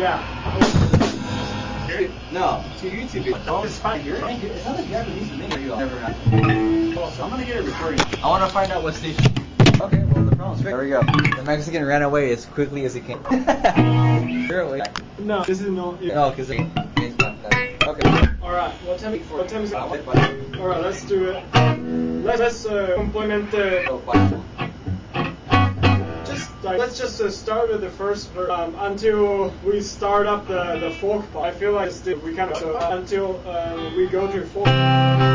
Yeah. No, to YouTube. Oh, it's fine. It's not a Japanese thing. Never had. So I'm gonna get a recording. I want to find out what station. Okay, well the problem's fixed. There we go. The Mexican ran away as quickly as he came. Really? No, this is no. No, because okay. All right. What time is it? All right. Let's do it. Let's implement the. Let's just start with the first verse until we start up the folk part. I feel like we kind of until we go to folk.